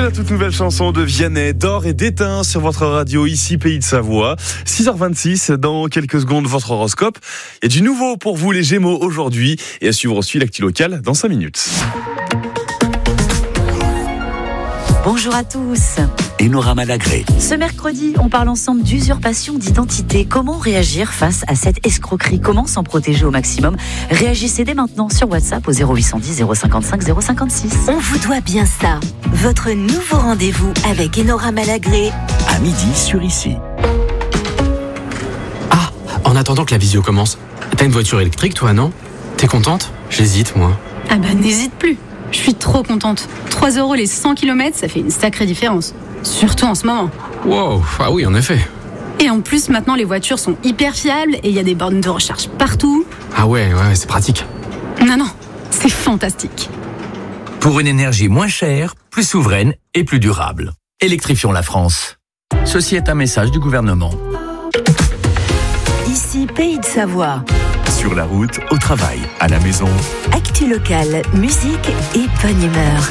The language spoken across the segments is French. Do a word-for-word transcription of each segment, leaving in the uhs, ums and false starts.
la toute nouvelle chanson de Vianney, d'or et d'étain sur votre radio, ici Pays de Savoie. six heures vingt-six, dans quelques secondes, votre horoscope. Il y a du nouveau pour vous les Gémeaux aujourd'hui et à suivre aussi l'actu locale dans cinq minutes. Bonjour à tous. Enora Malagré. Ce mercredi, on parle ensemble d'usurpation d'identité. Comment réagir face à cette escroquerie? Comment s'en protéger au maximum? Réagissez dès maintenant sur WhatsApp au zéro huit cent dix zéro cinquante-cinq zéro cinquante-six. On vous doit bien ça. Votre nouveau rendez-vous avec Enora Malagré. À midi sur Ici. Ah, en attendant que la visio commence, t'as une voiture électrique toi, non? T'es contente? J'hésite, moi. Ah bah n'hésite plus. Je suis trop contente. trois euros les cent kilomètres, ça fait une sacrée différence. Surtout en ce moment. Wow, ah oui, en effet. Et en plus, maintenant, les voitures sont hyper fiables et il y a des bornes de recharge partout. Ah ouais, ouais, c'est pratique. Non, non, c'est fantastique. Pour une énergie moins chère, plus souveraine et plus durable. Électrifions la France. Ceci est un message du gouvernement. Ici Pays de Savoie. Sur la route, au travail, à la maison. Actu locale, musique et bonne humeur.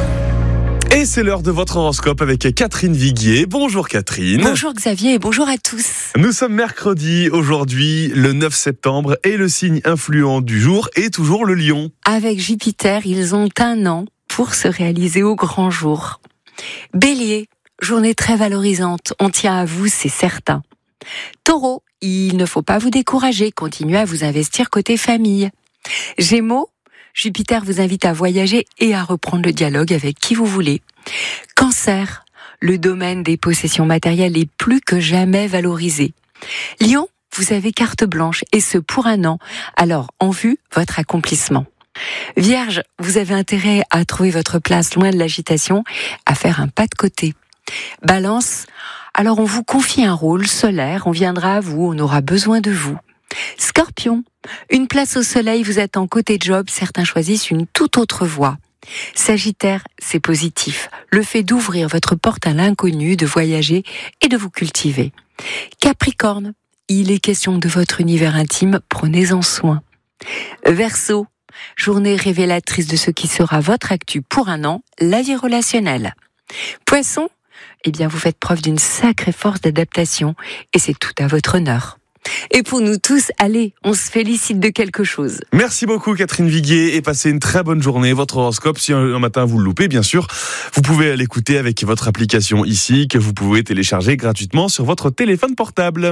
Et c'est l'heure de votre horoscope avec Catherine Viguier. Bonjour Catherine. Bonjour Xavier et bonjour à tous. Nous sommes mercredi, aujourd'hui le neuf septembre, et le signe influent du jour est toujours le lion. Avec Jupiter, ils ont un an pour se réaliser au grand jour. Bélier, journée très valorisante, on tient à vous, c'est certain. Taureau, il ne faut pas vous décourager, continuez à vous investir côté famille. Gémeaux, Jupiter vous invite à voyager et à reprendre le dialogue avec qui vous voulez. Cancer, le domaine des possessions matérielles est plus que jamais valorisé. Lion, vous avez carte blanche et ce pour un an, alors en vue votre accomplissement. Vierge, vous avez intérêt à trouver votre place loin de l'agitation, à faire un pas de côté. Balance, alors on vous confie un rôle solaire, on viendra à vous, on aura besoin de vous. Scorpion, une place au soleil vous attend côté job, certains choisissent une toute autre voie. Sagittaire, c'est positif, le fait d'ouvrir votre porte à l'inconnu, de voyager et de vous cultiver. Capricorne, il est question de votre univers intime, prenez-en soin. Verseau, journée révélatrice de ce qui sera votre actu pour un an, la vie relationnelle. Poisson, eh bien vous faites preuve d'une sacrée force d'adaptation et c'est tout à votre honneur. Et pour nous tous, allez, on se félicite de quelque chose. Merci beaucoup Catherine Viguier et passez une très bonne journée. Votre horoscope, si un matin vous le loupez, bien sûr, vous pouvez l'écouter avec votre application Ici, que vous pouvez télécharger gratuitement sur votre téléphone portable.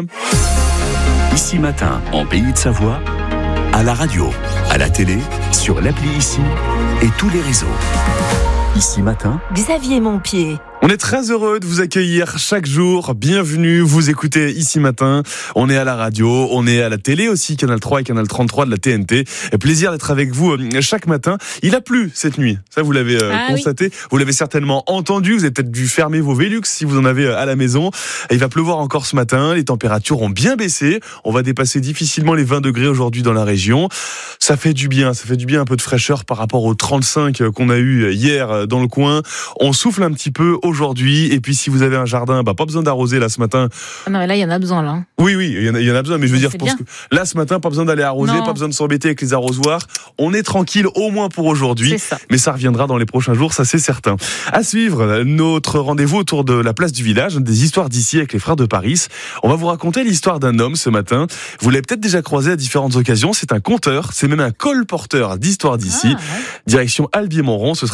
Ici matin, en Pays de Savoie, à la radio, à la télé, sur l'appli Ici et tous les réseaux. Ici matin, Xavier Montpied. On est très heureux de vous accueillir chaque jour. Bienvenue, vous écoutez Ici Matin. On est à la radio, on est à la télé aussi, Canal trois et Canal trente-trois de la T N T. Et plaisir d'être avec vous chaque matin. Il a plu cette nuit, ça vous l'avez ah, constaté. Oui. Vous l'avez certainement entendu, vous avez peut-être dû fermer vos Velux si vous en avez à la maison. Et il va pleuvoir encore ce matin, les températures ont bien baissé. On va dépasser difficilement les vingt degrés aujourd'hui dans la région. Ça fait du bien, ça fait du bien un peu de fraîcheur par rapport aux trente-cinq qu'on a eu hier dans le coin. On souffle un petit peu aujourd'hui, et puis si vous avez un jardin, bah pas besoin d'arroser là ce matin. Ah non mais là il y en a besoin là. Oui oui, il y en a, il y en a besoin, mais je veux dire, c'est je pense bien. que là ce matin pas besoin d'aller arroser, non. Pas besoin de s'embêter avec les arrosoirs. On est tranquille au moins pour aujourd'hui, ça. Mais ça reviendra dans les prochains jours, ça c'est certain. À suivre notre rendez-vous autour de la place du village, des histoires d'ici avec les frères de Paris. On va vous raconter l'histoire d'un homme ce matin. Vous l'avez peut-être déjà croisé à différentes occasions. C'est un conteur, c'est même un colporteur d'histoires d'ici. Ah, ouais. Direction Albier-Montrond, ce sera